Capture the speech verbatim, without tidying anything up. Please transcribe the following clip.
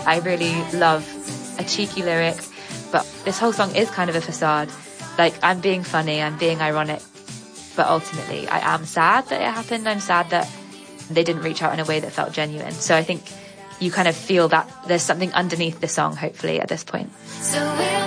I really love a cheeky lyric, but this whole song is kind of a facade. Like, I'm being funny, I'm being ironic, but ultimately I am sad that it happened. I'm sad that they didn't reach out in a way that felt genuine. So I think you kind of feel that there's something underneath the song, hopefully, at this point. So